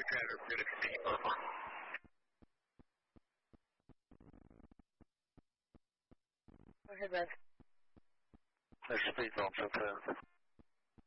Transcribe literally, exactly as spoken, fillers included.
Go ahead, Rev. There's speed bumps up there.